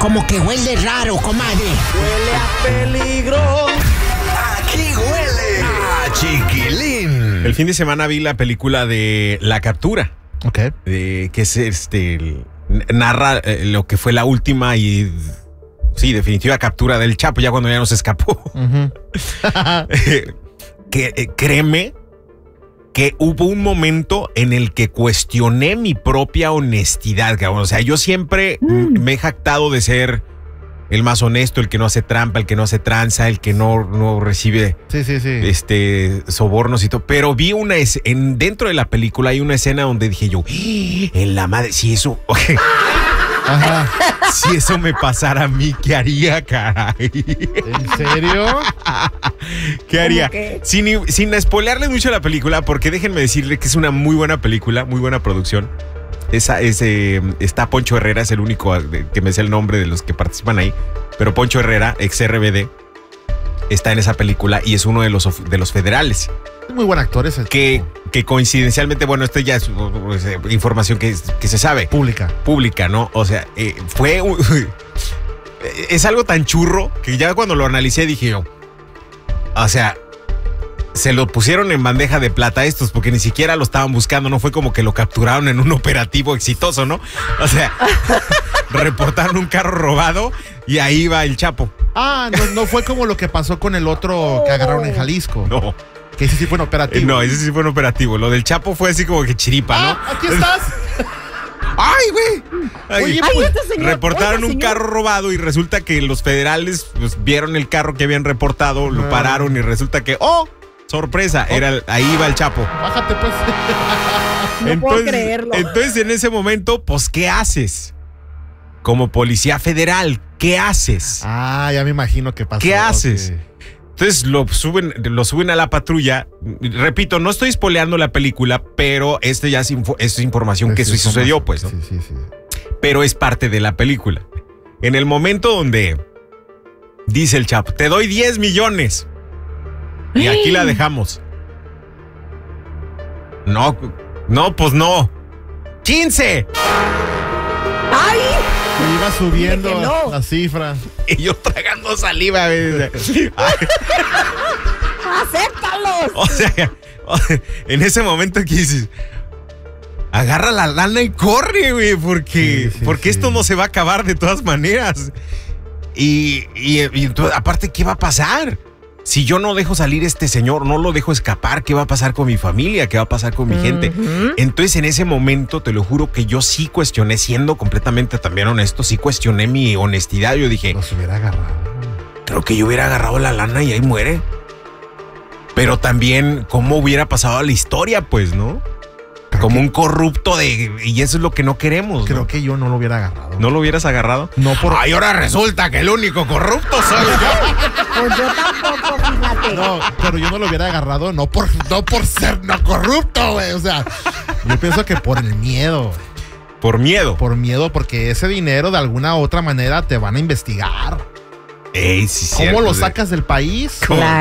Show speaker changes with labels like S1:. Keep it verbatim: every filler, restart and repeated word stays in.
S1: como que huele raro, comadre.
S2: Huele a peligro.
S3: Aquí huele a chiquilín.
S4: El fin de semana vi la película de La Captura.
S5: Ok.
S4: De, que es este. El, narra eh, lo que fue la última y. Sí, definitiva captura del Chapo, ya cuando ya nos escapó.
S5: Uh-huh.
S4: que eh, créeme que hubo un momento en el que cuestioné mi propia honestidad, cabrón. O sea, yo siempre mm. me he jactado de ser el más honesto, el que no hace trampa, el que no hace tranza, el que no, no recibe
S5: sí, sí, sí.
S4: este sobornos y todo. Pero vi una es en dentro de la película hay una escena donde dije yo, en la madre, si eso,
S5: Ajá.
S4: si eso me pasara a mí, ¿qué haría, caray?
S5: ¿En serio?
S4: ¿Qué haría? Sin, sin spoilearles mucho la película, porque déjenme decirle que es una muy buena película, muy buena producción. Esa, ese, está Poncho Herrera, es el único que me sé el nombre de los que participan ahí. Pero Poncho Herrera, ex R B D, está en esa película y es uno de los, de los federales.
S5: Es muy buen actor ese.
S4: Que, que coincidencialmente, bueno, esto ya es pues, información que, que se sabe.
S5: Pública.
S4: Pública, ¿no? O sea, eh, fue... es algo tan churro que ya cuando lo analicé dije yo, o sea... Se lo pusieron en bandeja de plata estos porque ni siquiera lo estaban buscando, no fue como que lo capturaron en un operativo exitoso, ¿no? O sea, reportaron un carro robado y ahí va el Chapo.
S5: Ah, no, no fue como lo que pasó con el otro que agarraron en Jalisco.
S4: No.
S5: Que ese sí fue un operativo.
S4: No, ese sí fue un operativo. Lo del Chapo fue así como que chiripa, ¿no?
S5: Ah, aquí estás.
S4: ¡Ay, güey! Ay,
S5: Oye,
S1: Ay,
S5: pues,
S1: este señor,
S4: reportaron
S1: oiga,
S4: un
S1: señor.
S4: carro robado y resulta que los federales pues, vieron el carro que habían reportado, lo
S5: Ah.
S4: pararon y resulta que ¡oh! Sorpresa, era el- ahí iba el Chapo.
S5: Bájate, pues.
S1: No puedo creerlo.
S4: Entonces, en ese momento, pues, ¿qué haces? Como policía federal, ¿qué haces?
S5: Ah, ya me imagino qué pasó.
S4: ¿Qué haces?
S5: Ok.
S4: Entonces lo suben, lo suben a la patrulla. Repito, no estoy spoileando la película, pero este ya es, info- es información que
S5: Sí,
S4: sí
S5: sí,
S4: sucedió,
S5: sí,
S4: pues, ¿no?
S5: Sí, sí, sí.
S4: Pero es parte de la película. En el momento donde dice el Chapo, te doy diez millones. Y aquí la dejamos. No, no, pues no. ¡quince!
S1: ¡Ay!
S5: Me iba subiendo
S1: Dile que no.
S5: la cifra.
S4: Y yo tragando saliva. ¿Ves?
S1: ¡Acéptalos!
S4: O sea, en ese momento que dices, agarra la lana y corre, güey, porque,
S5: Sí, sí,
S4: porque
S5: sí.
S4: esto no se va a acabar de todas maneras. Y, y, y entonces, aparte, ¿qué va a pasar? Si yo no dejo salir a este señor, no lo dejo escapar, ¿qué va a pasar con mi familia? ¿Qué va a pasar con mi gente? Entonces, en ese momento, te lo juro que yo sí cuestioné, siendo completamente también honesto, sí cuestioné mi honestidad. Yo dije,
S5: Los hubiera agarrado.
S4: creo que yo hubiera agarrado la lana y ahí muere. Pero también, ¿cómo hubiera pasado la historia, pues, no?
S5: Creo
S4: Como
S5: que-
S4: un corrupto de... Y eso es lo que no queremos,
S5: Creo
S4: ¿no?
S5: que yo no lo hubiera agarrado.
S4: ¿No lo hubieras agarrado?
S5: No por.
S4: Ay, ahora resulta que el único corrupto soy yo.
S1: Pues yo tampoco, fíjate.
S5: No, pero yo no lo hubiera agarrado, no por, no por ser no corrupto, güey. O sea, yo pienso que por el miedo.
S4: Por miedo.
S5: Por miedo, porque ese dinero de alguna u otra manera te van a investigar.
S4: Ey, sí,
S5: ¿Cómo
S4: cierto,
S5: lo
S4: sí.
S5: sacas del país?
S4: ¿Cómo?